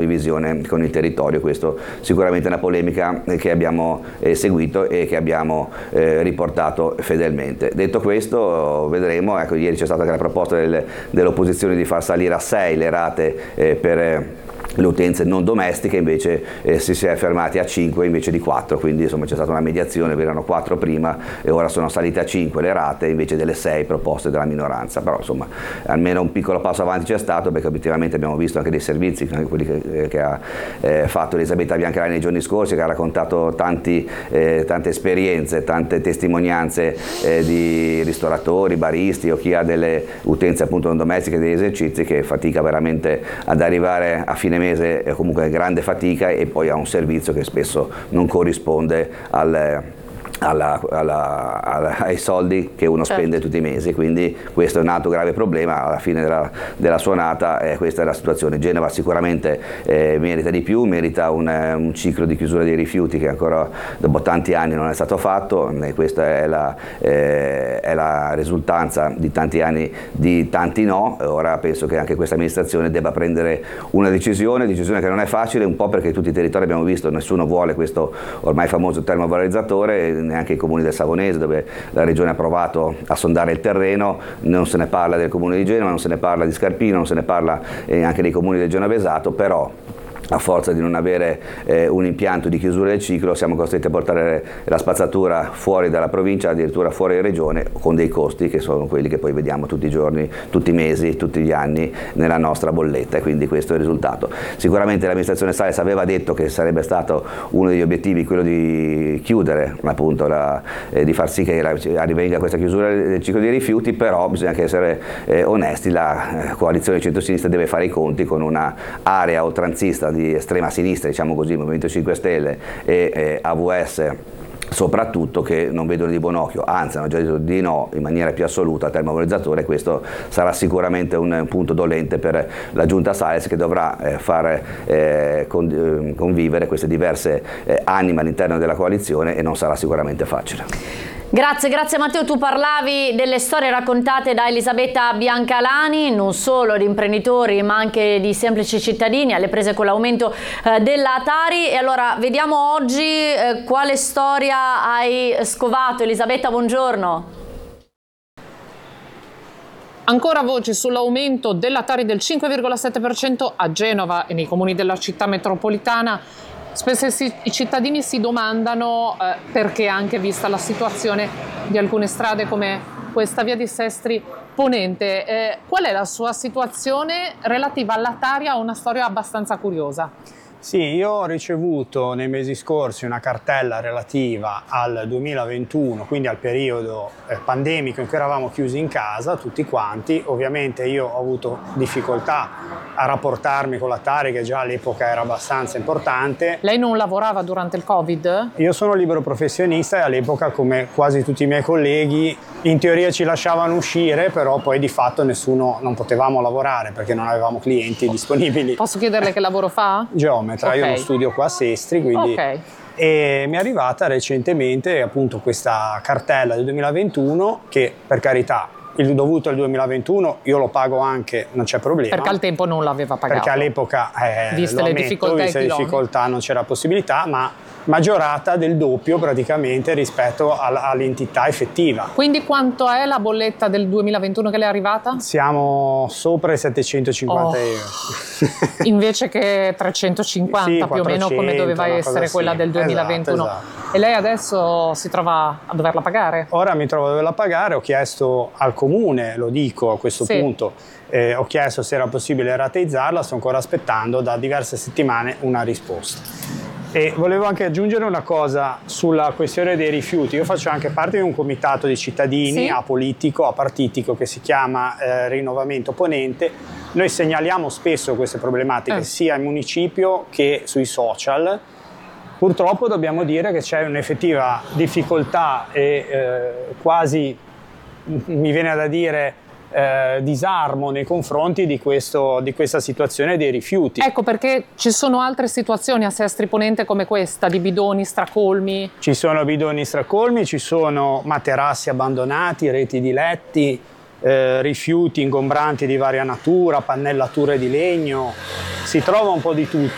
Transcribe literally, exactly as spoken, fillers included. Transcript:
condivisione con il territorio. Questo sicuramente è una polemica che abbiamo eh, seguito e che abbiamo eh, riportato fedelmente. Detto questo, vedremo, ecco, ieri c'è stata anche la proposta del, dell'opposizione di far salire a sei le rate eh, per eh, le utenze non domestiche, invece eh, si, si è fermati a cinque invece di quattro, quindi insomma c'è stata una mediazione, erano quattro prima e ora sono salite a cinque le rate invece delle sei proposte dalla minoranza, però insomma almeno un piccolo passo avanti c'è stato, perché obiettivamente abbiamo visto anche dei servizi, anche quelli che, che ha eh, fatto Elisabetta Biancalani nei giorni scorsi, che ha raccontato tanti, eh, tante esperienze, tante testimonianze eh, di ristoratori, baristi o chi ha delle utenze appunto non domestiche, degli esercizi, che fatica veramente ad arrivare a fine mese, è comunque grande fatica, e poi ha un servizio che spesso non corrisponde al Alla, alla, alla, ai soldi che uno certo. spende tutti i mesi, quindi questo è un altro grave problema. Alla fine della, della suonata eh, questa è la situazione. Genova sicuramente eh, merita di più, merita un, un ciclo di chiusura dei rifiuti che ancora dopo tanti anni non è stato fatto, e questa è la, eh, è la risultanza di tanti anni di tanti no. Ora penso che anche questa amministrazione debba prendere una decisione, decisione che non è facile, un po' perché tutti i territori abbiamo visto, nessuno vuole questo ormai famoso termovalorizzatore, neanche i comuni del Savonese, dove la regione ha provato a sondare il terreno, non se ne parla del comune di Genova, non se ne parla di Scarpino, non se ne parla eh, anche dei comuni del Genovesato, però a forza di non avere eh, un impianto di chiusura del ciclo siamo costretti a portare la spazzatura fuori dalla provincia, addirittura fuori in regione, con dei costi che sono quelli che poi vediamo tutti i giorni, tutti i mesi, tutti gli anni nella nostra bolletta, e quindi questo è il risultato. Sicuramente l'amministrazione Sales aveva detto che sarebbe stato uno degli obiettivi quello di chiudere, appunto, la, eh, di far sì che avvenga questa chiusura del ciclo dei rifiuti, però bisogna anche essere eh, onesti, la eh, coalizione centro-sinistra deve fare i conti con una area oltranzista di di estrema sinistra, diciamo così, Movimento cinque Stelle e eh, A V S soprattutto, che non vedono di buon occhio, anzi hanno già detto di no in maniera più assoluta al termovalorizzatore. Questo sarà sicuramente un punto dolente per la giunta Sales, che dovrà eh, far eh, con, convivere queste diverse eh, anime all'interno della coalizione, e non sarà sicuramente facile. Grazie, grazie Matteo. Tu parlavi delle storie raccontate da Elisabetta Biancalani, non solo di imprenditori ma anche di semplici cittadini alle prese con l'aumento eh, della Tari. E allora vediamo oggi eh, quale storia hai scovato. Elisabetta, buongiorno. Ancora voci sull'aumento della Tari del cinque virgola sette per cento a Genova e nei comuni della città metropolitana. Spesso si, i cittadini si domandano eh, perché, anche vista la situazione di alcune strade come questa via di Sestri Ponente, eh, qual è la sua situazione relativa alla Tari? Ha una storia abbastanza curiosa. Sì, io ho ricevuto nei mesi scorsi una cartella relativa al duemilaventuno, quindi al periodo eh, pandemico in cui eravamo chiusi in casa tutti quanti. Ovviamente io ho avuto difficoltà a rapportarmi con la Tari, che già all'epoca era abbastanza importante. Lei non lavorava durante il Covid? Io sono libero professionista e all'epoca, come quasi tutti i miei colleghi, in teoria ci lasciavano uscire, però poi di fatto nessuno, non potevamo lavorare perché non avevamo clienti disponibili. Posso chiederle che lavoro fa? Geometra. Okay. Io lo studio qua a Sestri, quindi okay. E mi è arrivata recentemente appunto questa cartella del duemilaventuno, che per carità il dovuto al duemilaventuno io lo pago anche, non c'è problema. Perché al tempo non l'aveva pagato. Perché all'epoca, eh, viste le difficoltà, viste le difficoltà non c'era possibilità, ma maggiorata del doppio praticamente rispetto all'entità effettiva. Quindi quanto è la bolletta del duemilaventuno che le è arrivata? Siamo sopra i settecentocinquanta oh. euro. Invece che trecentocinquanta, sì, più o meno come doveva essere quella sì. del duemilaventuno. Esatto, esatto. E lei adesso si trova a doverla pagare? Ora mi trovo a doverla pagare, ho chiesto al comune, lo dico a questo sì. punto, eh, ho chiesto se era possibile rateizzarla, sto ancora aspettando da diverse settimane una risposta. E volevo anche aggiungere una cosa sulla questione dei rifiuti. Io faccio anche parte di un comitato di cittadini, sì. apolitico, apartitico, che si chiama eh, Rinnovamento Ponente. Noi segnaliamo spesso queste problematiche eh. sia in municipio che sui social. Purtroppo dobbiamo dire che c'è un'effettiva difficoltà e eh, quasi, mi viene da dire, Eh, disarmo nei confronti di, questo, di questa situazione dei rifiuti. Ecco perché ci sono altre situazioni a Sestri Ponente come questa, di bidoni stracolmi. Ci sono bidoni stracolmi, ci sono materassi abbandonati, reti di letti, eh, rifiuti ingombranti di varia natura, pannellature di legno, si trova un po' di tutto.